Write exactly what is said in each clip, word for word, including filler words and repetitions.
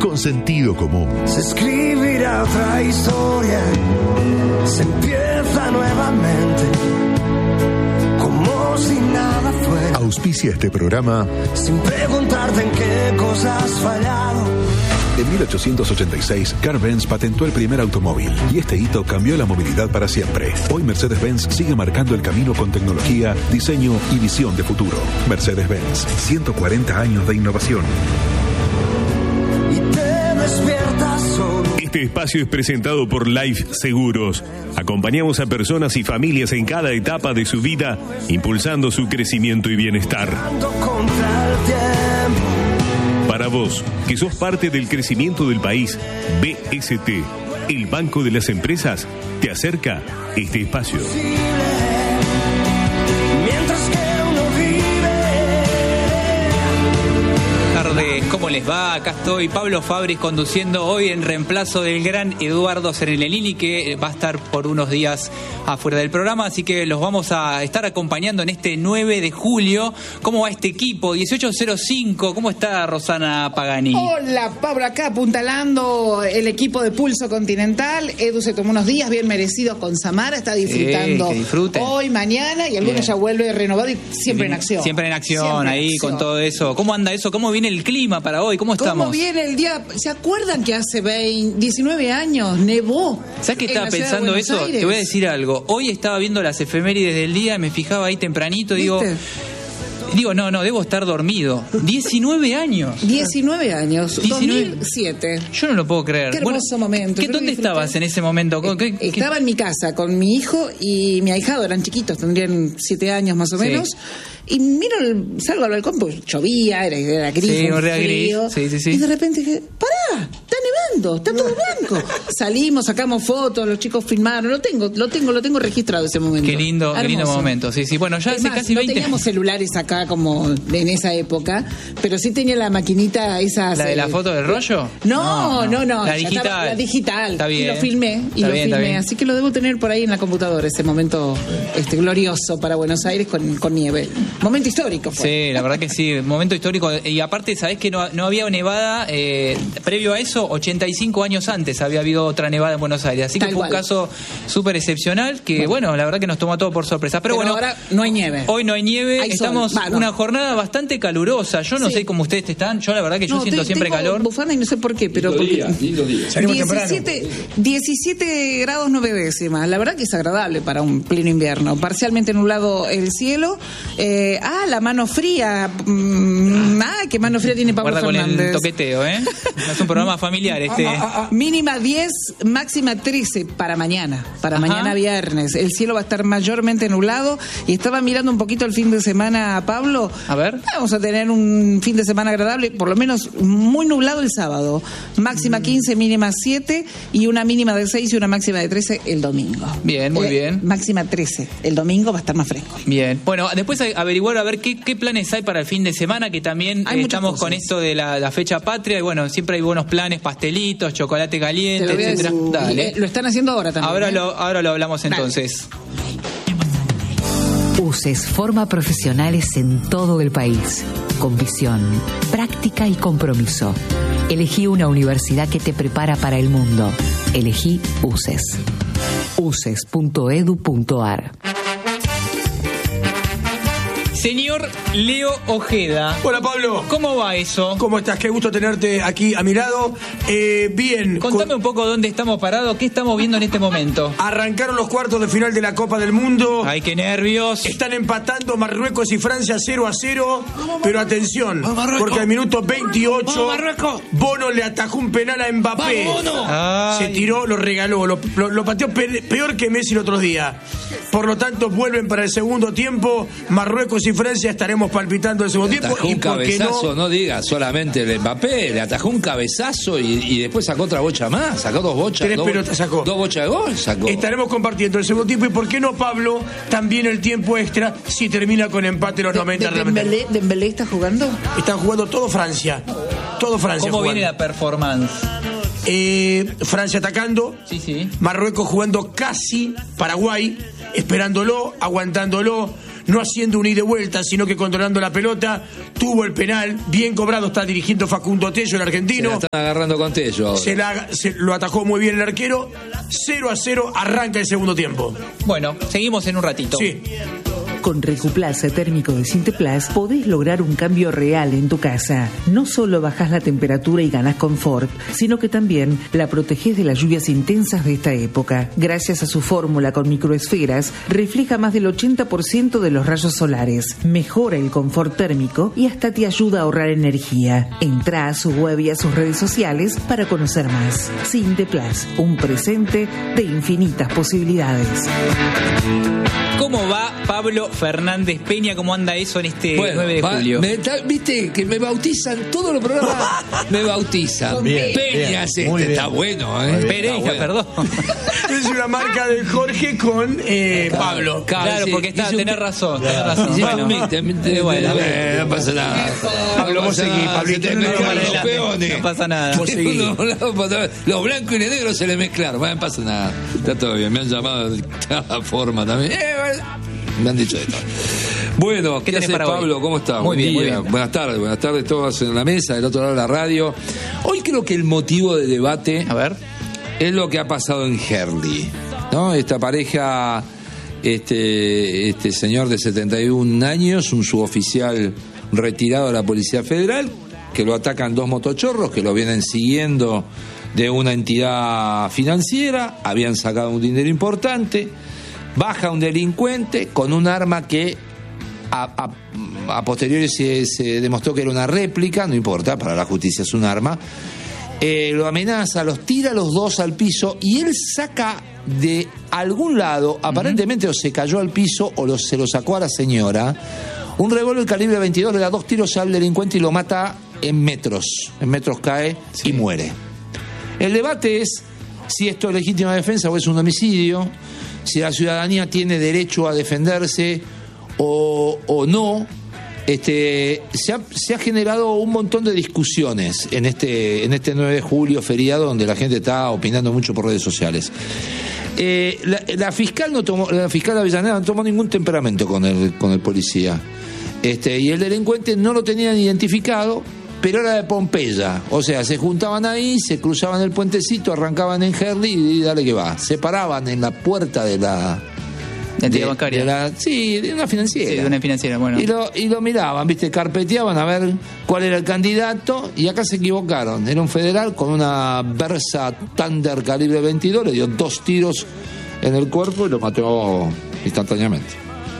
con sentido común. Se escribirá otra historia, se empieza nuevamente, como si nada fuera. Auspicia este programa Sin preguntarte en qué cosas has fallado. En mil ochocientos ochenta y seis, Carl-Benz patentó el primer automóvil y este hito cambió la movilidad para siempre. Hoy Mercedes-Benz sigue marcando el camino con tecnología, diseño y visión de futuro. Mercedes-Benz, ciento cuarenta años de innovación. Y te despiertas solo. Este espacio es presentado por Life Seguros. Acompañamos a personas y familias en cada etapa de su vida, impulsando su crecimiento y bienestar. Contra el tiempo. Para vos, que sos parte del crecimiento del país, B S T, el Banco de las Empresas, te acerca este espacio. Mientras que uno vive. Tardes, ¿cómo les va? Acá estoy, Pablo Fabris, conduciendo hoy en reemplazo del gran Eduardo Serenellini, que va a estar por unos días afuera del programa, así que los vamos a estar acompañando en este nueve de julio. ¿Cómo va este equipo? dieciocho cero cinco, ¿cómo está Rosana Pagani? Hola, Pablo, acá apuntalando el equipo de Pulso Continental. Edu se tomó unos días bien merecidos con Samara, está disfrutando sí, hoy, mañana, y el lunes ya vuelve renovado y siempre en acción. Siempre en acción, siempre ahí en acción. Con todo eso. ¿Cómo anda eso? ¿Cómo viene el clima para hoy? ¿Cómo estamos? ¿Cómo viene el día? ¿Se acuerdan que hace veinte, diecinueve años nevó? ¿Sabes qué en estaba la ciudad de pensando Buenos eso? Aires? Te voy a decir algo. Hoy estaba viendo las efemérides del día, me fijaba ahí tempranito, digo... ¿Viste? Digo, no, no, debo estar dormido. diecinueve años. diecinueve años, diecinueve. dos mil siete. Yo no lo puedo creer. Qué hermoso Bueno, momento. ¿qué, Yo lo ¿Dónde disfruté. estabas en ese momento? ¿Qué, qué, Estaba en mi casa con mi hijo y mi ahijado, eran chiquitos, tendrían siete años más o Sí. menos. Y miro, el, salgo al balcón, pues llovía, era, era gris, Sí, un era gris. frío. Sí, sí, sí. Y de repente dije, pará, está nevando, está todo blanco. Salimos, sacamos fotos, los chicos filmaron, lo tengo, lo tengo, lo tengo registrado ese momento. Qué lindo, qué lindo Hermoso. momento. Sí, sí. Bueno, ya Es hace más, casi no veinte teníamos celulares acá como en esa época, pero sí tenía la maquinita esa. ¿La de la foto del rollo? No, no, no. La ya digital. estaba- la digital. Está bien. Y lo filmé, y Está lo bien, está filmé. bien. Así que lo debo tener por ahí en la computadora, ese momento este, glorioso para Buenos Aires con, con nieve. Momento histórico fue. Sí, la verdad que sí, momento histórico. Y aparte, ¿sabés que no, no había nevada? Eh, previo a eso, ochenta y cinco años antes había habido otra nevada en Buenos Aires. Así que Tal fue un cual. caso súper excepcional que, bueno. la verdad que nos tomó a todos por sorpresa. Pero, Pero bueno, ahora no hay nieve. hoy no hay nieve, Hay sol. estamos Va, no. una jornada bastante calurosa. Yo no Sí. sé cómo ustedes están, yo la verdad que yo No, siento te- siempre tengo calor. bufanda y no sé por qué, pero porque diecisiete, diecisiete grados nueve décimas. La verdad que es agradable para un pleno invierno. Parcialmente nublado el cielo. Eh, ah, la mano fría. Mm, ah, qué mano fría tiene Pablo Guarda con Fernández. el toqueteo, ¿eh? No es un programa familiar este. Mínima diez, máxima trece para mañana, para Ajá. mañana viernes. El cielo va a estar mayormente nublado y estaba mirando un poquito el fin de semana, Pablo. A ver. Vamos a tener un fin de semana agradable, por lo menos muy nublado el sábado. Máxima quince, mínima siete y una mínima de seis y una máxima de trece el domingo. Bien, muy bien. Máxima trece. El domingo va a estar más fresco. Bien, bueno, después averiguar a ver qué, qué planes hay para el fin de semana, que también Hay eh, muchas estamos cosas. con esto de la, la fecha patria, y bueno, siempre hay buenos planes, pastelitos, chocolate Te caliente, lo voy a etcétera. decir. Dale. Eh, Lo están haciendo ahora también. Ahora ¿eh? lo, ahora lo hablamos Dale. entonces. UCES forma profesionales en todo el país, con visión, práctica y compromiso. Elegí una universidad que te prepara para el mundo. Elegí UCES. u c e s punto e d u punto a r. Señor Leo Ojeda. Hola Pablo. ¿Cómo va eso? ¿Cómo estás? Qué gusto tenerte aquí a mi lado. Eh, bien. Contame con- un poco dónde estamos parados, qué estamos viendo en este momento. Arrancaron los cuartos de final de la Copa del Mundo. Ay, qué nervios. Están empatando Marruecos y Francia cero a cero. Pero atención, porque al minuto veintiocho Bono le atajó un penal a Mbappé. Ay. Se tiró, lo regaló, lo, lo- lo pateó pe- peor que Messi el otro día. Por lo tanto, vuelven para el segundo tiempo. Marruecos y Francia estaremos palpitando el segundo tiempo. Atajó Y un por qué cabezazo, no, no, diga solamente el Mbappé, le atajó un cabezazo y, y después sacó otra bocha más, sacó dos bochas. Tres dos, pelotas sacó. Dos bochas de gol sacó. estaremos compartiendo el segundo tiempo. Y por qué no, Pablo, también el tiempo extra si termina con empate los noventa De- de- reglamentarios. Dembélé, Dembélé está jugando. Están jugando todo Francia. Todo Francia ¿Cómo jugando. viene la performance? Eh, Francia atacando. Sí, sí. Marruecos jugando casi Paraguay, esperándolo, aguantándolo. no haciendo un ida y vuelta, sino que controlando la pelota, tuvo el penal, bien cobrado, está dirigiendo Facundo Tello, el argentino. Se la están agarrando con Tello ahora. Se, la, se lo atajó muy bien el arquero, cero a cero, arranca el segundo tiempo. Bueno, seguimos en un ratito. Sí. Con Recuplas térmico de Sinteplas podés lograr un cambio real en tu casa. No solo bajás la temperatura y ganás confort, sino que también la protegés de las lluvias intensas de esta época. Gracias a su fórmula con microesferas, refleja más del ochenta por ciento de los rayos solares, mejora el confort térmico y hasta te ayuda a ahorrar energía. Entrá a su web y a sus redes sociales para conocer más. Sinteplas, un presente de infinitas posibilidades. ¿Cómo va Pablo Fernández Peña? ¿Cómo anda eso en este bueno, nueve de julio? Va, me, viste que me bautizan, todos los programas me bautizan. Bien, Peña bien, es este, está bueno, ¿eh? Pereira, bueno. Perdón. Es una marca de Jorge con eh, Pablo. Claro, sí, porque está, tenés un... razón, tenés razón. Sí, bueno, bueno, bueno, bueno, no pasa nada. Pablo, vos seguís, Pablito. No, no, no pasa nada. Los blancos y los negros se le mezclaron, no pasa nada. Está todo bien, me han llamado de cada forma también. Eh, Me han dicho esto. Bueno, ¿qué, ¿qué haces, Pablo? Hoy? ¿Cómo estás? Muy Buen bien, día. muy bien. Buenas tardes, buenas tardes todos en la mesa, del otro lado de la radio. Hoy creo que el motivo de debate A ver. es lo que ha pasado en Herli, ¿no? Esta pareja, este, este señor de setenta y un años, un suboficial retirado de la Policía Federal, que lo atacan dos motochorros que lo vienen siguiendo de una entidad financiera, habían sacado un dinero importante. Baja un delincuente con un arma que a, a, a posteriori se, se demostró que era una réplica, no importa, para la justicia es un arma. Eh, lo amenaza, los tira los dos al piso y él saca de algún lado, aparentemente uh-huh. o se cayó al piso o lo, se lo sacó a la señora, un revólver calibre veintidós, le da dos tiros al delincuente y lo mata en metros. En metros cae sí. y muere. El debate es si esto es legítima defensa o es un homicidio, si la ciudadanía tiene derecho a defenderse o, o no. Este, se, ha, se ha generado un montón de discusiones en este, en este nueve de julio, feriado, donde la gente está opinando mucho por redes sociales. Eh, la, la fiscal no tomó, la fiscal Avellaneda no tomó ningún temperamento con el, con el policía. Este, y el delincuente no lo tenían identificado, pero era de Pompeya. O sea, se juntaban ahí, se cruzaban el puentecito, arrancaban en Herli y dale que va. Se paraban en la puerta de la... ¿De entidad bancaria? De la, sí, de una financiera. Sí, de una financiera, bueno. Y lo, y lo miraban, ¿viste? Carpeteaban a ver cuál era el candidato y acá se equivocaron. Era un federal con una Versa Thunder calibre veintidós, le dio dos tiros en el cuerpo y lo mató instantáneamente.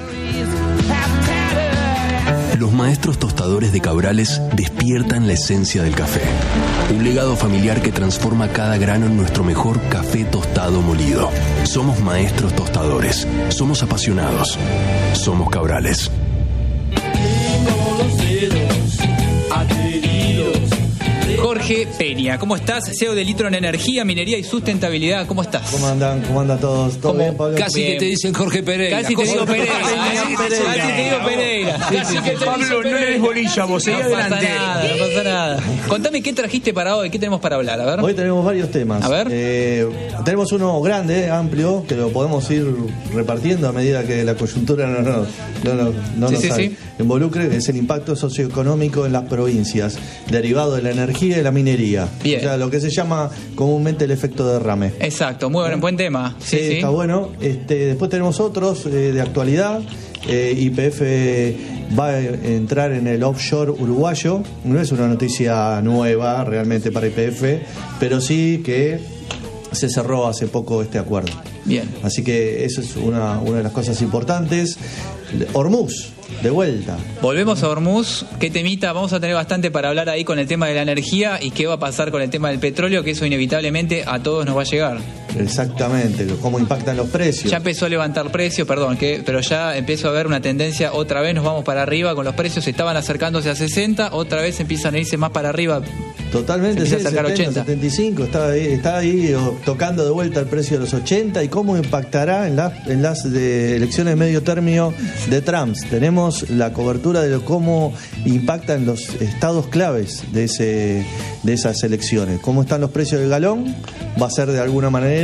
Los maestros tostadores de Cabrales despiertan la esencia del café. Un legado familiar que transforma cada grano en nuestro mejor café tostado molido. Somos maestros tostadores. Somos apasionados. Somos Cabrales. Jorge Peña, ¿cómo estás? C E O de Litron Energía, Minería y Sustentabilidad, ¿cómo estás? ¿Cómo andan? ¿Cómo andan todos? ¿Todo bien, Pablo? Casi bien. que te dicen Jorge Pereira. Casi te digo Pereira. Casi te digo Pereira. Casi que Pablo, no le des bolilla, vos seguí adelante. No pasa nada, no pasa nada. Contame qué trajiste para hoy, qué tenemos para hablar, a ver. Hoy tenemos varios temas. A ver. Eh, tenemos uno grande, amplio, que lo podemos ir repartiendo a medida que la coyuntura no, no, no, no, no sí, nos sí, sí. involucre, que es el impacto socioeconómico en las provincias, derivado de la energía y la minería. Bien. O sea, lo que se llama comúnmente el efecto derrame. Exacto, muy buen, buen tema. Sí, sí, sí. Está bueno. Este, después tenemos otros eh, de actualidad. Eh, Y P F va a entrar en el offshore uruguayo. No es una noticia nueva realmente para Y P F, pero sí que se cerró hace poco este acuerdo. Bien. Así que eso es una, una de las cosas importantes. Hormuz, de vuelta. Volvemos a Hormuz. ¿Qué temita? Vamos a tener bastante para hablar ahí con el tema de la energía y qué va a pasar con el tema del petróleo, que eso inevitablemente a todos nos va a llegar. Exactamente, cómo impactan los precios. Ya empezó a levantar precios, perdón, que, pero ya empezó a haber una tendencia, otra vez nos vamos para arriba con los precios, estaban acercándose a sesenta, otra vez empiezan a irse más para arriba. Totalmente, sí, setenta, ochenta. setenta y cinco, está ahí, está ahí tocando de vuelta el precio de los ochenta. ¿Y cómo impactará en, la, en las de elecciones de medio término de Trump? Tenemos la cobertura de cómo impactan los estados claves de, ese, de esas elecciones. ¿Cómo están los precios del galón? Va a ser de alguna manera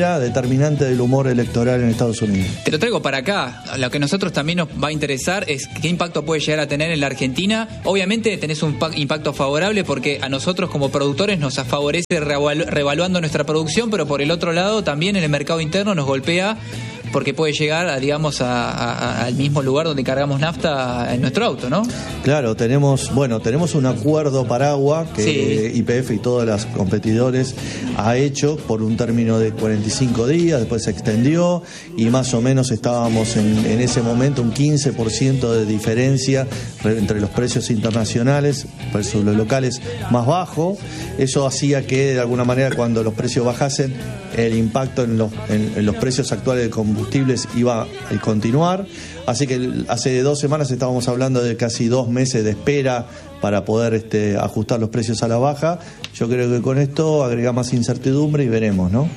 manera determinante del humor electoral en Estados Unidos. Te lo traigo para acá. Lo que a nosotros también nos va a interesar es qué impacto puede llegar a tener en la Argentina. Obviamente tenés un impacto favorable porque a nosotros como productores nos favorece revalu- revaluando nuestra producción, pero por el otro lado también en el mercado interno nos golpea porque puede llegar, a, digamos, a, a, al mismo lugar donde cargamos nafta en nuestro auto, ¿no? Claro, tenemos, bueno, tenemos un acuerdo paraguas que Sí. Y P F y todos los competidores ha hecho por un término de cuarenta y cinco días, después se extendió y más o menos estábamos en, en ese momento un quince por ciento de diferencia entre los precios internacionales versus los locales más bajo. Eso hacía que de alguna manera cuando los precios bajasen el impacto en los, en, en los precios actuales de combustibles iba a continuar. Así que hace dos semanas estábamos hablando de casi dos meses de espera para poder este, ajustar los precios a la baja. Yo creo que con esto agrega más incertidumbre y veremos, ¿no?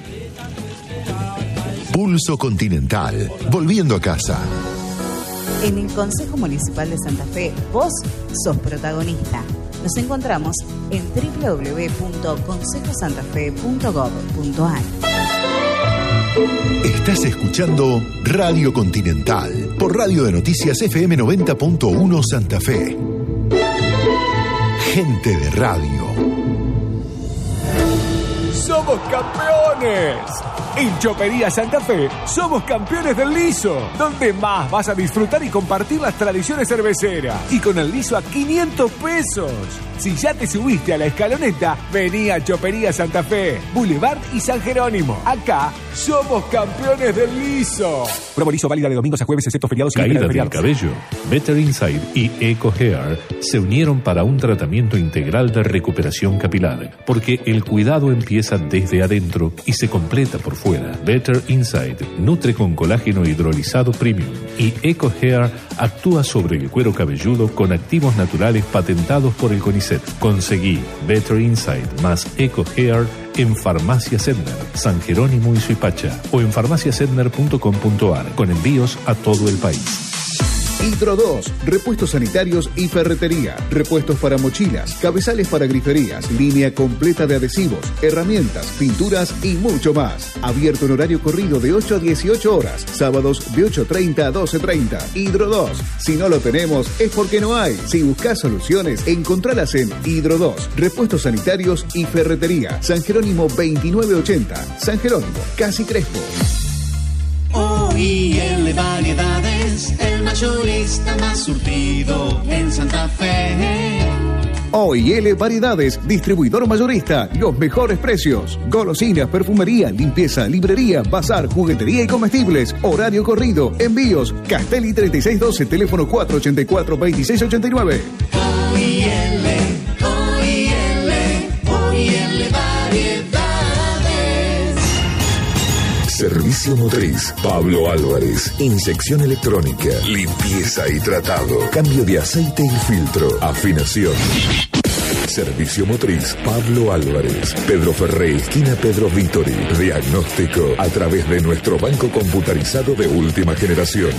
Pulso Continental, volviendo a casa. En el Consejo Municipal de Santa Fe, vos sos protagonista. Nos encontramos en doble u doble u doble u punto consejo santa fe punto gov punto a r. Estás escuchando Radio Continental por Radio de Noticias F M noventa punto uno Santa Fe. Gente de radio. ¡Somos campeones! En Chopería Santa Fe somos campeones del liso, donde más vas a disfrutar y compartir las tradiciones cerveceras. Y con el liso a quinientos pesos. Si ya te subiste a la escaloneta, vení a Chopería Santa Fe, Boulevard y San Jerónimo. Acá somos campeones del liso. Promo liso válida de domingos a jueves, excepto feriados y Caída de del cabello. Better Inside y Eco Hair se unieron para un tratamiento integral de recuperación capilar, porque el cuidado empieza desde adentro y se completa por fuera. Better Inside nutre con colágeno hidrolizado premium y Eco Hair actúa sobre el cuero cabelludo con activos naturales patentados por el CONICET. Conseguí Better Inside más Eco Hair en Farmacia Sedner, San Jerónimo y Suipacha o en farmacia sedner punto com punto a r con envíos a todo el país. Hidro dos, repuestos sanitarios y ferretería, repuestos para mochilas, cabezales para griferías, línea completa de adhesivos, herramientas, pinturas y mucho más. Abierto en horario corrido de ocho a dieciocho horas, sábados de ocho treinta a doce treinta. Hidro dos, si no lo tenemos es porque no hay. Si buscas soluciones, encontralas en Hidro dos, repuestos sanitarios y ferretería, San Jerónimo veintinueve ochenta, San Jerónimo, Casi Crespo. O I L Variedades, el mayorista más surtido en Santa Fe. O I L Variedades, distribuidor mayorista, los mejores precios. Golosinas, perfumería, limpieza, librería, bazar, juguetería y comestibles. Horario corrido, envíos. Castelli treinta y seis doce, teléfono cuatro ochenta y cuatro, veintiséis ochenta y nueve. O I L, O I L, O I L Variedades. Servicio motriz, Pablo Álvarez. Inyección electrónica, limpieza y tratado. Cambio de aceite y filtro. Afinación. Servicio motriz, Pablo Álvarez. Pedro Ferré, esquina Pedro Vítori. Diagnóstico a través de nuestro banco computarizado de última generación.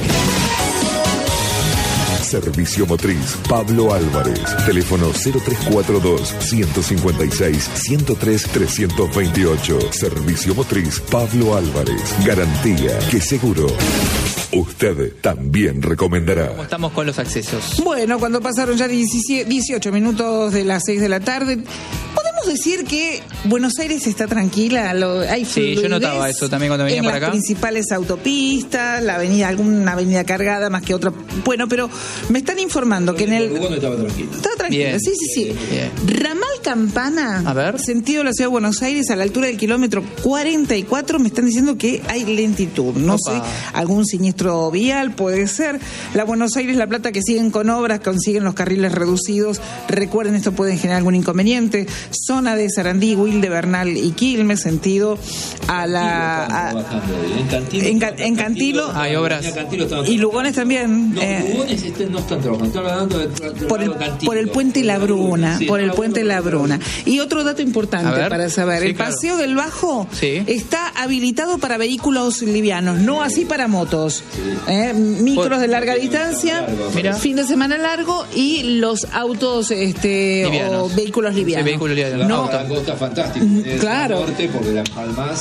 Servicio motriz, Pablo Álvarez. Teléfono cero tres cuatro dos, uno cinco seis, uno cero tres, tres dos ocho. Servicio motriz, Pablo Álvarez. Garantía que seguro usted también recomendará. ¿Cómo estamos con los accesos? Bueno, cuando pasaron ya dieciocho minutos de las seis de la tarde, podemos decir que Buenos Aires está tranquila. Lo, hay sí, yo notaba eso también cuando venía en para las acá. Principales autopistas, la avenida, alguna avenida cargada más que otra. Bueno, pero me están informando que en el... estaba tranquilo. Estaba tranquila, Bien. sí, sí, sí. Bien. Ramal Campana, A ver. sentido de la ciudad de Buenos Aires, a la altura del kilómetro cuarenta y cuatro, me están diciendo que hay lentitud. No Opa. sé, algún siniestro vial puede ser. La Buenos Aires, La Plata, que siguen con obras, consiguen los carriles reducidos. Recuerden, esto puede generar algún inconveniente. Zona de Sarandí, Wilde, Bernal y Quilmes, sentido a la... a- En Cantilo. en, Ca- en Cantilo Hay obras. En Cantilo estaban y Lugones también. No, eh, Lugones este, no están trabajando, están hablando de, de por el, Cantilo. por el puente La Bruna, Sí, por el la puente La Bruna. Y otro dato A importante ver. para saber, Sí, el claro. Paseo del Bajo Sí. está habilitado para vehículos livianos, no así para motos. Eh, micros Por- de larga distancia, Mira. fin de semana largo y los autos este Livianos. o vehículos livianos. Sí, vehículos livianos. No, No, la costa fantástica. Mm, Es claro. el norte porque Las Palmas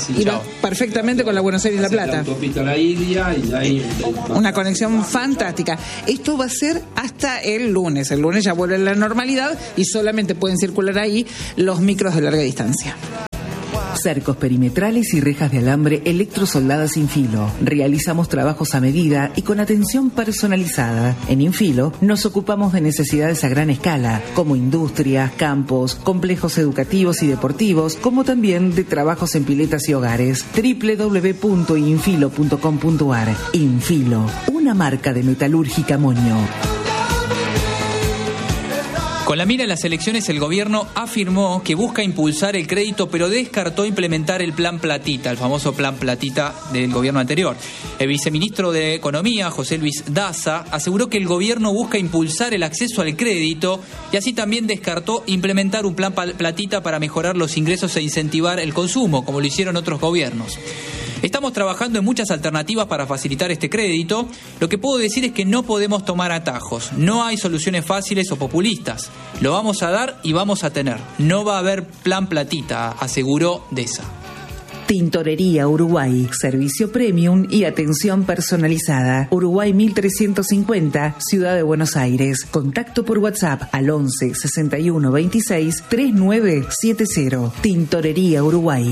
y va perfectamente con la Buenos Aires y La Plata. La autopista La Ilia y ahí una conexión fantástica. Esto va a ser hasta el lunes. El lunes ya vuelve a la normalidad y solamente pueden circular ahí los micros de larga distancia. Cercos perimetrales y rejas de alambre electrosoldadas Infilo. Realizamos trabajos a medida y con atención personalizada. En Infilo nos ocupamos de necesidades a gran escala, como industrias, campos, complejos educativos y deportivos, como también de trabajos en piletas y hogares. doble u doble u doble u punto infilo punto com punto a r. Infilo, una marca de metalúrgica Moño. Con la mira en las elecciones, el gobierno afirmó que busca impulsar el crédito, pero descartó implementar el plan Platita, el famoso plan Platita del gobierno anterior. El viceministro de Economía, José Luis Daza, aseguró que el gobierno busca impulsar el acceso al crédito y así también descartó implementar un plan Platita para mejorar los ingresos e incentivar el consumo, como lo hicieron otros gobiernos. Estamos trabajando en muchas alternativas para facilitar este crédito. Lo que puedo decir es que no podemos tomar atajos. No hay soluciones fáciles o populistas. Lo vamos a dar y vamos a tener. No va a haber plan Platita, aseguró Deza. Tintorería Uruguay, servicio premium y atención personalizada. Uruguay mil trescientos cincuenta, Ciudad de Buenos Aires. Contacto por WhatsApp al once sesenta y uno veintiséis treinta y nueve setenta. Tintorería Uruguay.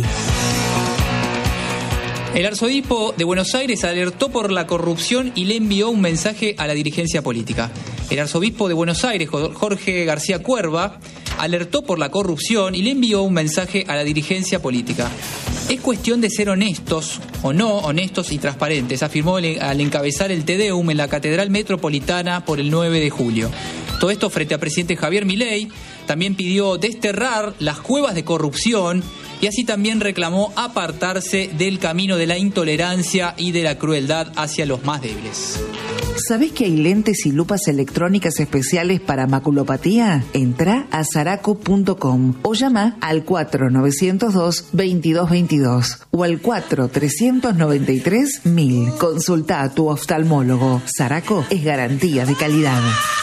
El arzobispo de Buenos Aires alertó por la corrupción y le envió un mensaje a la dirigencia política. El arzobispo de Buenos Aires, Jorge García Cuerva, alertó por la corrupción y le envió un mensaje a la dirigencia política. Es cuestión de ser honestos o no honestos y transparentes, afirmó al encabezar el Te Deum en la Catedral Metropolitana por el nueve de julio. Todo esto frente al presidente Javier Milei. También pidió desterrar las cuevas de corrupción y así también reclamó apartarse del camino de la intolerancia y de la crueldad hacia los más débiles. ¿Sabés que hay lentes y lupas electrónicas especiales para maculopatía? Entrá a zaraco punto com o llama al cuatro nueve cero dos veintidós veintidós o al cuatro trescientos noventa y tres mil. Consulta a tu oftalmólogo. Zaraco es garantía de calidad.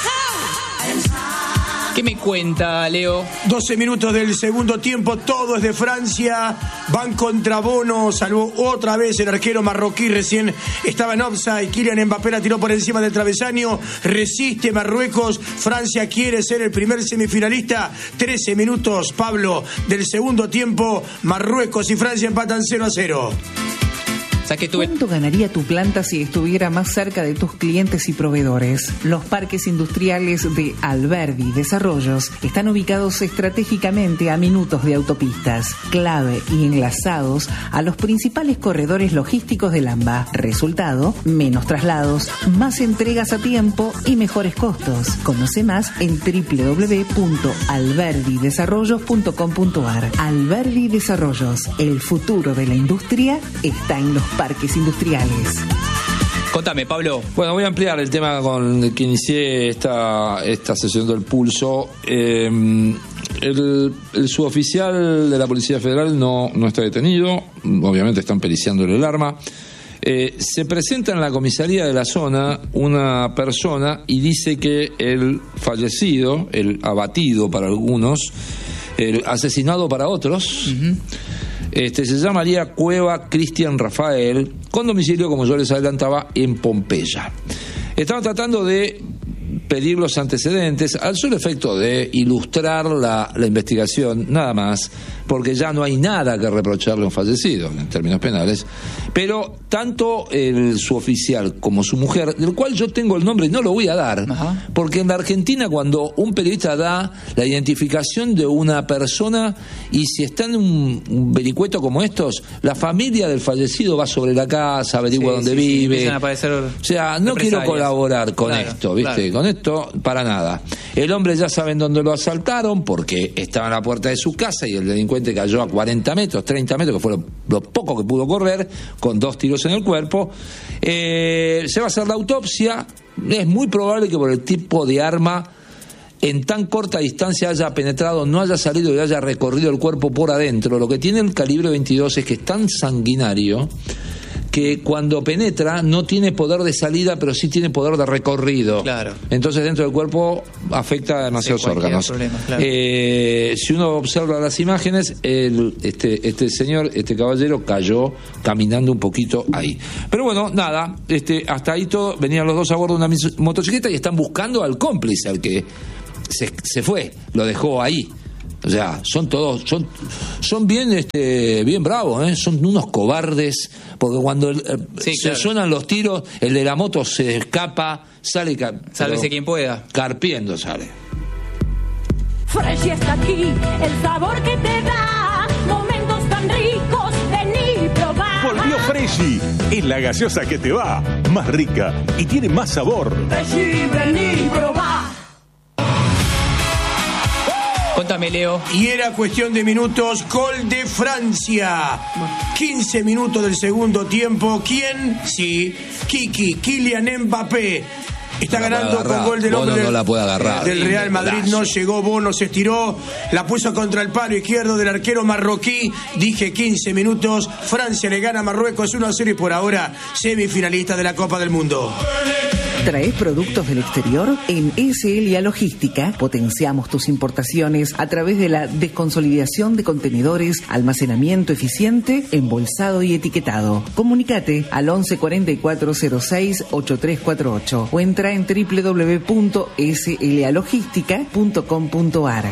¿Qué me cuenta, Leo? doce minutos del segundo tiempo, todo es de Francia. Van contra Bono, salvó otra vez el arquero marroquí, recién estaba en offside. Kylian Mbappé la tiró por encima del travesaño. Resiste Marruecos. Francia quiere ser el primer semifinalista. trece minutos, Pablo, del segundo tiempo. Marruecos y Francia empatan cero a cero. ¿Cuánto ganaría tu planta si estuviera más cerca de tus clientes y proveedores? Los parques industriales de Alberdi Desarrollos están ubicados estratégicamente a minutos de autopistas, clave y enlazados a los principales corredores logísticos del AMBA. Resultado, menos traslados, más entregas a tiempo y mejores costos. Conoce más en doble u doble u doble u punto alberdi desarrollos punto com punto a r. Alberdi Desarrollos, el futuro de la industria está en los parques industriales. Contame, Pablo. Bueno, voy a ampliar el tema con el que inicié esta, esta sesión del Pulso. Eh, el, el suboficial de la Policía Federal no, no está detenido, obviamente están periciándole el arma. Eh, se presenta en la comisaría de la zona una persona y dice que el fallecido, el abatido para algunos, el asesinado para otros, uh-huh. Este, se llamaría Cueva Cristian Rafael, con domicilio, como yo les adelantaba, en Pompeya. Estaban tratando de pedir los antecedentes al solo efecto de ilustrar la, la investigación, nada más, porque ya no hay nada que reprocharle a un fallecido en términos penales, pero tanto el suboficial como su mujer, del cual yo tengo el nombre y no lo voy a dar, ajá, porque en la Argentina cuando un periodista da la identificación de una persona y si está en un, un vericueto como estos, la familia del fallecido va sobre la casa, averigua sí, dónde sí, vive, sí, a aparecer o sea, no quiero colaborar con claro, esto, ¿viste? Claro. Con esto para nada. El hombre ya saben dónde lo asaltaron porque estaba en la puerta de su casa y el delincuente cayó a cuarenta metros, treinta metros, que fue lo, lo poco que pudo correr, con dos tiros en el cuerpo. Eh, se va a hacer la autopsia. Es muy probable que por el tipo de arma en tan corta distancia haya penetrado, no haya salido y haya recorrido el cuerpo por adentro. Lo que tiene el calibre veintidós es que es tan sanguinario que cuando penetra no tiene poder de salida, pero sí tiene poder de recorrido. Claro. Entonces dentro del cuerpo afecta a demasiados Sí, cualquier órganos. problema, claro. Eh, si uno observa las imágenes, el, este, este señor, este caballero cayó caminando un poquito ahí. Pero bueno, nada, este, hasta ahí todo, venían los dos a bordo de una mis- motocicleta y están buscando al cómplice, al que se, se fue, lo dejó ahí. O sea, son todos, son, son bien, este, bien bravos, ¿eh? Son unos cobardes, porque cuando el, eh, Sí, se claro. suenan los tiros, el de la moto se escapa, sale, ca- Sálvese pero quien pueda. carpiendo sale. Fresh está aquí, el sabor que te da momentos tan ricos, vení y probá. Volvió Freshy, es la gaseosa que te va, más rica y tiene más sabor. Freshy, vení y probá. Contame, Leo. Y era cuestión de minutos, gol de Francia. quince minutos del segundo tiempo. ¿Quién? Sí, Kiki, Kylian Mbappé. Está No la ganando puede con agarrar. gol del Bono hombre no la puede agarrar. del Real Madrid. Golazo. No llegó, Bono se estiró, la puso contra el palo izquierdo del arquero marroquí. Dije quince minutos. Francia le gana a Marruecos uno a cero y por ahora semifinalista de la Copa del Mundo. ¿Traes productos del exterior? En S L A Logística potenciamos tus importaciones a través de la desconsolidación de contenedores, almacenamiento eficiente, embolsado y etiquetado. Comunicate al once cuarenta y cuatro cero seis ochenta y tres cuarenta y ocho o entra en doble u doble u doble u punto s l a logística punto com punto a r.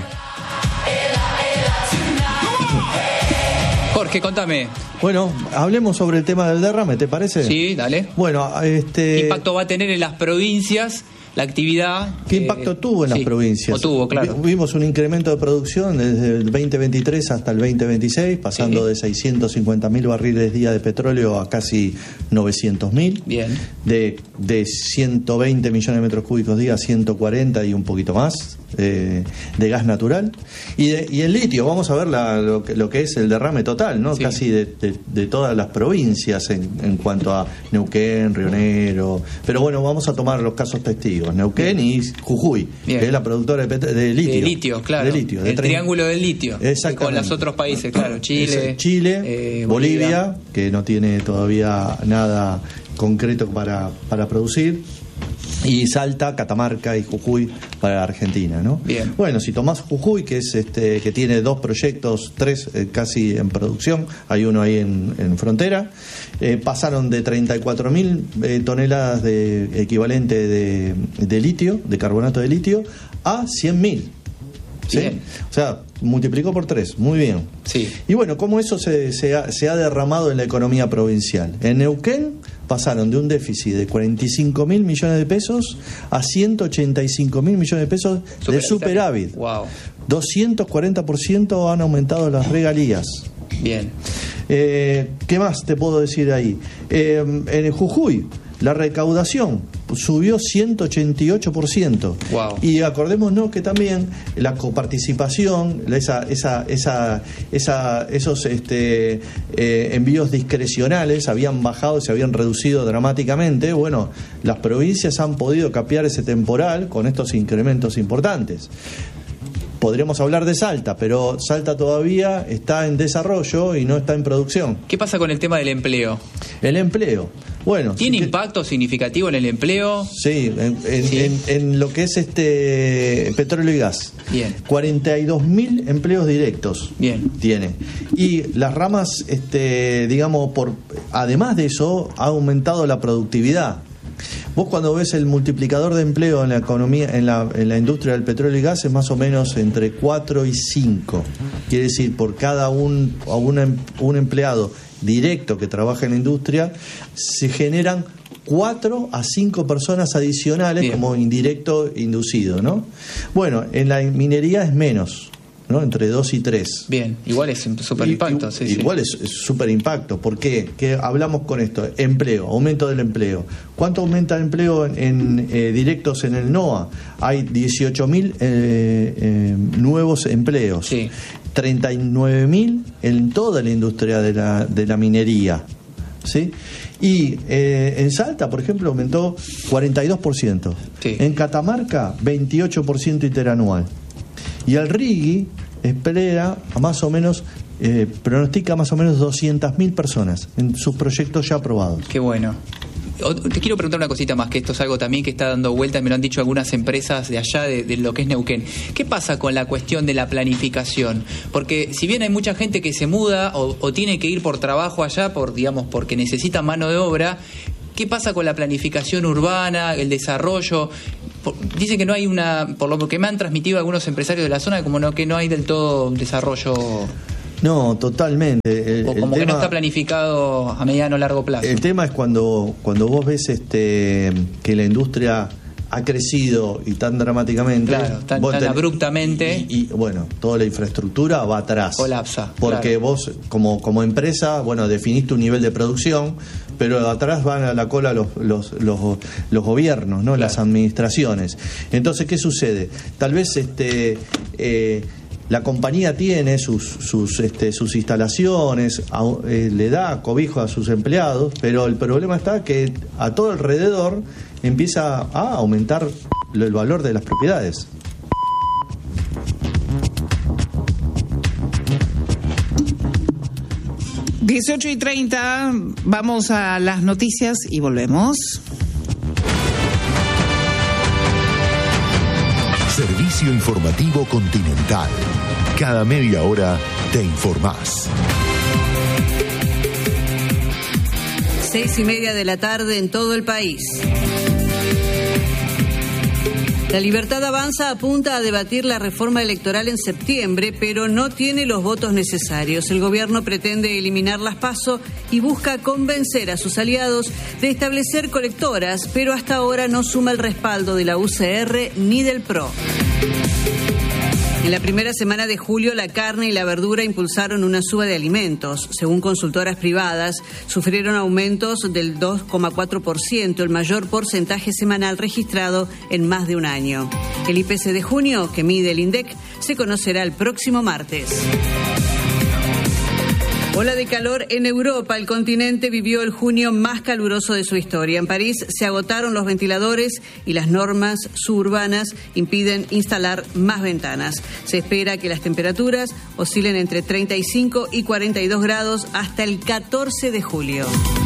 Jorge, contame. Bueno, hablemos sobre el tema del derrame, ¿te parece? Sí, dale. Bueno, este... ¿Qué impacto va a tener en las provincias la actividad? ¿Qué eh, impacto tuvo en las sí, provincias? o tuvo, claro. Vi- Vimos un incremento de producción desde el veinte veintitrés hasta el veinte veintiséis, pasando Sí. de seiscientos cincuenta mil barriles día de petróleo a casi novecientos mil. Bien. De, de ciento veinte millones de metros cúbicos día a ciento cuarenta y un poquito más eh, de gas natural. Y, de- y el litio, vamos a ver la- lo, que, lo que es el derrame total, ¿no? Sí. Casi de, de- de todas las provincias en, en cuanto a Neuquén, Río Negro. Pero bueno, vamos a tomar los casos testigos. Neuquén y Jujuy, Bien. que es la productora de, pet- de litio. De litio, claro. De litio, de el trein- triángulo del litio. Exactamente. Con los otros países, claro. Chile, Ese- Chile, eh, Bolivia, Bolivia. que no tiene todavía nada concreto para, para producir. Y Salta, Catamarca y Jujuy para Argentina, ¿no? Bien. Bueno, si tomás Jujuy, que es este, que tiene dos proyectos, tres eh, casi en producción, hay uno ahí en, en frontera, eh, pasaron de treinta y cuatro mil eh, toneladas de equivalente de, de litio, de carbonato de litio, a cien mil. ¿Sí? Bien. O sea, multiplicó por tres, muy bien. Sí. Y bueno, ¿cómo eso se, se, ha, se ha derramado en la economía provincial? En Neuquén pasaron de un déficit de cuarenta y cinco mil millones de pesos a ciento ochenta y cinco mil millones de pesos de superávit. Wow. doscientos cuarenta por ciento han aumentado las regalías. Bien. Eh, ¿Qué más te puedo decir ahí? Eh, en Jujuy, la recaudación subió ciento ochenta y ocho por ciento. Wow. Y acordémonos que también la coparticipación, esa, esa, esa, esa, esos este, eh, envíos discrecionales habían bajado, se habían reducido dramáticamente. Bueno, las provincias han podido capear ese temporal con estos incrementos importantes. Podríamos hablar de Salta, pero Salta todavía está en desarrollo y no está en producción. ¿Qué pasa con el tema del empleo? El empleo. Bueno, ¿Tiene sí que- impacto significativo en el empleo? Sí, en, en- Sí. en- en lo que es este petróleo y gas. Bien. cuarenta y dos mil empleos directos. Bien. Tiene. Y las ramas, este, digamos, por además de eso, ha aumentado la productividad. Vos cuando ves el multiplicador de empleo en la economía, en la, en la industria del petróleo y gas es más o menos entre cuatro y cinco. Quiere decir, por cada un, a una em- un empleado directo que trabaja en la industria, se generan cuatro a cinco personas adicionales Bien. como indirecto inducido, ¿no? Bueno, en la minería es menos, ¿no? Entre dos y tres. Bien, igual es un super impacto. I- Sí, sí. Igual es, es súper impacto. ¿Por qué? ¿Qué hablamos con esto? Empleo, aumento del empleo. ¿Cuánto aumenta el empleo en, en, eh, directos en el NOA? Hay dieciocho mil eh, eh, nuevos empleos. Sí. treinta y nueve mil en toda la industria de la, de la minería. ¿Sí? Y eh, en Salta, por ejemplo, aumentó cuarenta y dos por ciento. Sí. En Catamarca, veintiocho por ciento interanual. Y el R I G I espera a más o menos eh, pronostica más o menos doscientas mil personas en sus proyectos ya aprobados. Qué bueno. Te quiero preguntar una cosita más, que esto es algo también que está dando vuelta, me lo han dicho algunas empresas de allá, de, de lo que es Neuquén. ¿Qué pasa con la cuestión de la planificación? Porque si bien hay mucha gente que se muda o, o tiene que ir por trabajo allá, por digamos porque necesita mano de obra, ¿qué pasa con la planificación urbana, el desarrollo? Por, dicen que no hay una, por lo que me han transmitido algunos empresarios de la zona, como no, que no hay del todo desarrollo. No, totalmente. El, o como el que tema, no está planificado a mediano o largo plazo. El tema es cuando, cuando vos ves este que la industria ha crecido y tan dramáticamente, claro, tan, tan ten, abruptamente, y, y bueno, toda la infraestructura va atrás. Colapsa. Porque claro. vos, como, como empresa, bueno, definiste un nivel de producción, pero atrás van a la cola los, los, los, los gobiernos, ¿no? Claro. Las administraciones. Entonces, ¿qué sucede? Tal vez este eh, la compañía tiene sus sus este, sus instalaciones, a, eh, le da cobijo a sus empleados, pero el problema está que a todo alrededor empieza a aumentar el valor de las propiedades. dieciocho y treinta, vamos a las noticias y volvemos. Servicio Informativo Continental. Cada media hora te informás. Seis y media de la tarde en todo el país. La Libertad Avanza apunta a debatir la reforma electoral en septiembre, pero no tiene los votos necesarios. El gobierno pretende eliminar las PASO y busca convencer a sus aliados de establecer colectoras, pero hasta ahora no suma el respaldo de la U C R ni del P R O. En la primera semana de julio, la carne y la verdura impulsaron una suba de alimentos. Según consultoras privadas, sufrieron aumentos del dos coma cuatro por ciento, el mayor porcentaje semanal registrado en más de un año. El I P C de junio, que mide el INDEC, se conocerá el próximo martes. Ola de calor en Europa. El continente vivió el junio más caluroso de su historia. En París se agotaron los ventiladores y las normas suburbanas impiden instalar más ventanas. Se espera que las temperaturas oscilen entre treinta y cinco y cuarenta y dos grados hasta el catorce de julio.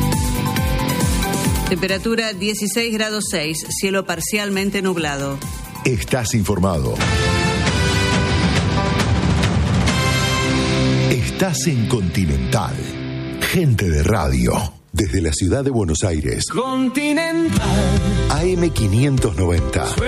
Temperatura dieciséis grados seis, cielo parcialmente nublado. Estás informado. Estás en Continental. Gente de radio. Desde la ciudad de Buenos Aires. Continental. A M quinientos noventa.